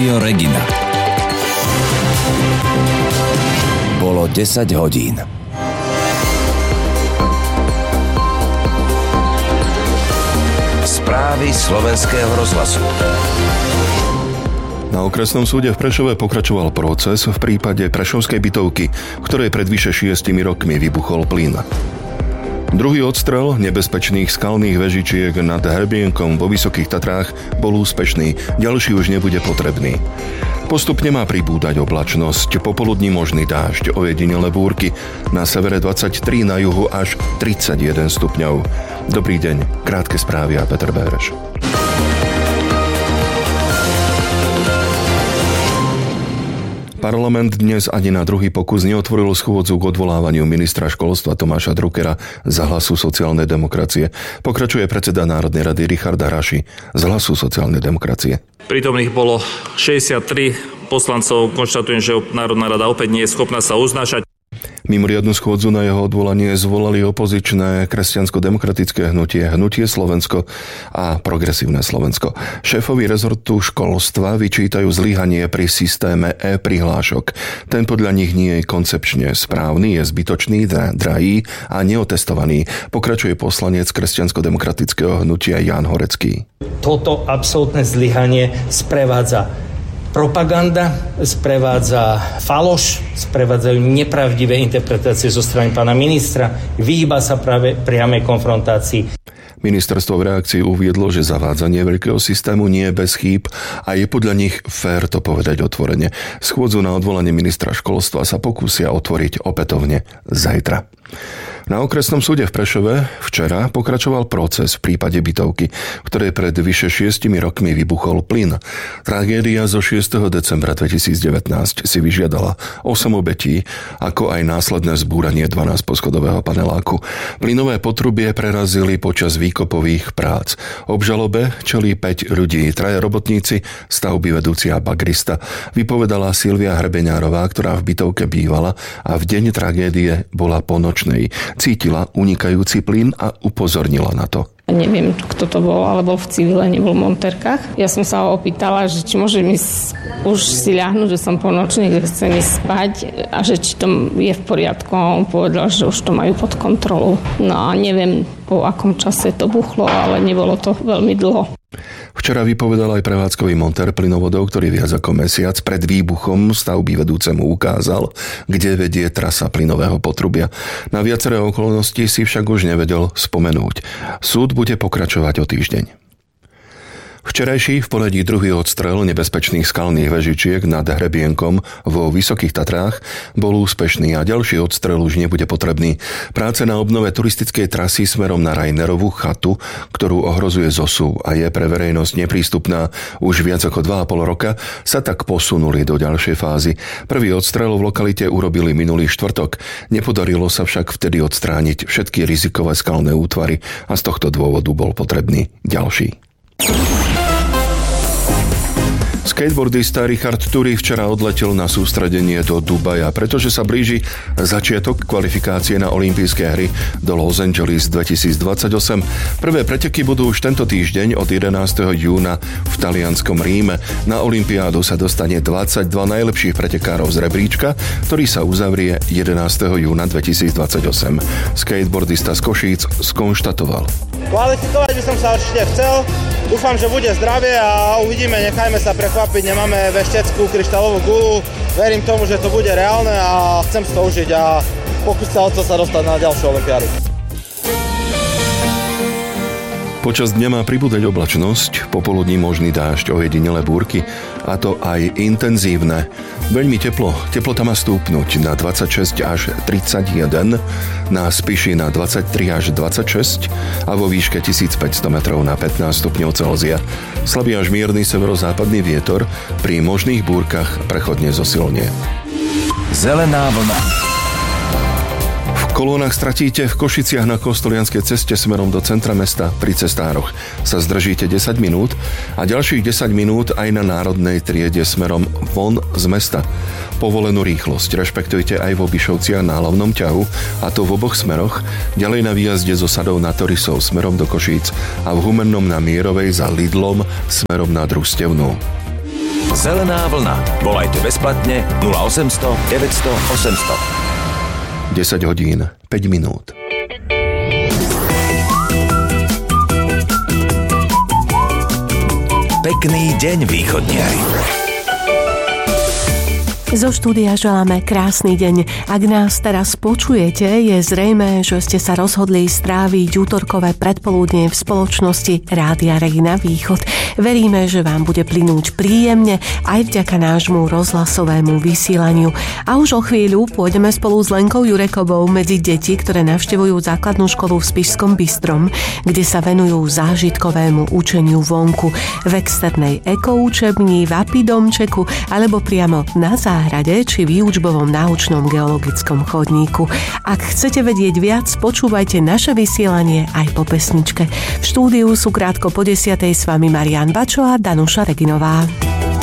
Rádio Regina. Bolo 10 hodín. Správy Slovenského rozhlasu. Na okresnom súde v Prešove pokračoval proces v prípade prešovskej bytovky, v ktorej pred vyše 6 rokmi vybuchol plyn. Druhý odstrel nebezpečných skalných vežičiek nad Hrebienkom vo Vysokých Tatrách bol úspešný, ďalší už nebude potrebný. Postupne má pribúdať oblačnosť, popoludní možný dážď, ojedinelé búrky, na severe 23, na juhu až 31 stupňov. Dobrý deň, krátke správy a Peter Béreš. Parlament dnes ani na druhý pokus neotvoril schôdzu k odvolávaniu ministra školstva Tomáša Druckera z Hlasu sociálnej demokracie. Pokračuje predseda Národnej rady Richard Haraši z Hlasu sociálnej demokracie. Prítomných bolo 63 poslancov. Konštatujem, že Národná rada opäť nie je schopná sa uznášať. Mimoriadnu schôdzu na jeho odvolanie zvolali opozičné kresťansko-demokratické hnutie Slovensko a Progresívne Slovensko. Šéfovi rezortu školstva vyčítajú zlyhanie pri systéme e-prihlášok. Ten podľa nich nie je koncepčne správny, je zbytočný, drahý a neotestovaný. Pokračuje poslanec kresťansko-demokratického hnutia Ján Horecký. Toto absolútne zlyhanie sprevádza propaganda, sprevádza faloš, sprevádzajú nepravdivé interpretácie zo strany pána ministra, vyhýba sa práve priamej konfrontácii. Ministerstvo v reakcii uviedlo, že zavádzanie veľkého systému nie je bez chýb a je podľa nich fér to povedať otvorene. Schôdzu na odvolanie ministra školstva sa pokúsia otvoriť opätovne zajtra. Na okresnom súde v Prešove včera pokračoval proces v prípade bytovky, v ktorej pred vyše 6 rokmi vybuchol plyn. Tragédia zo 6. decembra 2019 si vyžiadala 8 obetí, ako aj následné zbúranie 12-poschodového paneláku. Plynové potrubie prerazili počas výkopových prác. Obžalobe čelí 5 ľudí, 3 robotníci, stavby vedúci a bagrista. Vypovedala Silvia Hrebeňárová, ktorá v bytovke bývala a v deň tragédie bola po nočnej. Cítila unikajúci plyn a upozornila na to. Neviem, kto to bol, ale bol v civile, nebol v monterkách. Ja som sa ho opýtala, že či môžem ísť už si ľahnuť, že som po nočných, že chcem ísť spať a že či to je v poriadku. A on povedal, že už to majú pod kontrolou. No a neviem, po akom čase to buchlo, ale nebolo to veľmi dlho. Včera vypovedal aj prevádzkový montér plynovodov, ktorý viac ako mesiac pred výbuchom stavby vedúcemu ukázal, kde vedie trasa plynového potrubia. Na viaceré okolnosti si však už nevedel spomenúť. Súd bude pokračovať o týždeň. Včerajší v poradí druhý odstrel nebezpečných skalných vežičiek nad Hrebienkom vo Vysokých Tatrách bol úspešný a ďalší odstrel už nebude potrebný. Práce na obnove turistickej trasy smerom na Rainerovú chatu, ktorú ohrozuje zosu a je pre verejnosť neprístupná už viac ako 2,5 roka, sa tak posunuli do ďalšej fázy. Prvý odstrel v lokalite urobili minulý štvrtok. Nepodarilo sa však vtedy odstrániť všetky rizikové skalné útvary a z tohto dôvodu bol potrebný ďalší. Skateboardista Richard Turi včera odletel na sústredenie do Dubaja, pretože sa blíži začiatok kvalifikácie na olympijské hry do Los Angeles 2028. Prvé preteky budú už tento týždeň od 11. júna v talianskom Ríme. Na olympiádu sa dostane 22 najlepších pretekárov z rebríčka, ktorý sa uzavrie 11. júna 2028. Skateboardista z Košíc skonštatoval. Kvalifikovať by som sa určite chcel. Dúfam, že bude zdravie a uvidíme, nechajme sa prekvapiť. Nemáme vešteckú kryštálovú gulu. Verím tomu, že to bude reálne a chcem si to užiť a pokúsiť sa o to sa dostať na ďalšiu olympiádu. Počas dňa má pribúdať oblačnosť, popoludní možný dážď, ojedinelé búrky, a to aj intenzívne. Veľmi teplo, teplota má stúpnuť na 26 až 31, na Spiši na 23 až 26 a vo výške 1500 metrov na 15 stupňov Celzia. Slabý až mierny severozápadný vietor, pri možných búrkach prechodne zosilnie. Zelená vlna. V kolónach stratíte v Košiciach na Kostolianskej ceste smerom do centra mesta pri cestároch. Sa zdržíte 10 minút a ďalších 10 minút aj na národnej triede smerom von z mesta. Povolenú rýchlosť rešpektujte aj v Obišovciach na hlavnom ťahu, a to v oboch smeroch, ďalej na výjazde zo Sadov na Torisov smerom do Košíc a v Humennom na Mierovej za Lidlom smerom na Družstevnú. Zelená vlna. Volajte bezplatne 0800 900 800. 10 hodín, 5 minút. Pekný deň, východniari. Zo štúdia želáme krásny deň. Ak nás teraz počujete, je zrejmé, že ste sa rozhodli stráviť útorkové predpoludnie v spoločnosti Rádia Regina Východ. Veríme, že vám bude plynúť príjemne aj vďaka nášmu rozhlasovému vysielaniu. A už o chvíľu pôjdeme spolu s Lenkou Jurekovou medzi deti, ktoré navštevujú základnú školu v Spišskom Bystrom, kde sa venujú zážitkovému učeniu vonku, v externej ekoučebni, v apidomčeku alebo priamo na záhrade či výučbovom náučnom geologickom chodníku. Ak chcete vedieť viac, počúvajte naše vysielanie aj po pesničke. V štúdiu sú krátko po 10:00 s vami Marián Bačo a Danuša Reginová.